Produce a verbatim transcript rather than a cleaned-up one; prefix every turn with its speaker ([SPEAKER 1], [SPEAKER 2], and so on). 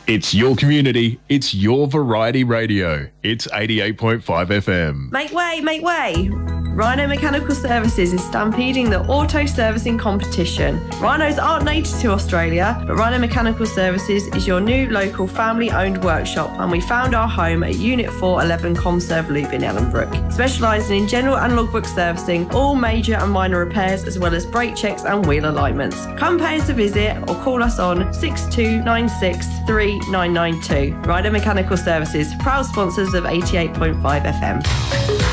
[SPEAKER 1] It's your community. It's your variety radio. It's eighty-eight point five F M.
[SPEAKER 2] Make way, make way. Rhino Mechanical Services is stampeding the auto servicing competition. Rhinos aren't native to Australia, but Rhino Mechanical Services is your new local family-owned workshop, and we found our home at Unit four eleven Comserve Loop in Ellenbrook, specialising in general and logbook servicing, all major and minor repairs, as well as brake checks and wheel alignments. Come pay us a visit or call us on six two nine six three nine nine two. Rhino Mechanical Services, proud sponsors of eighty-eight point five F M.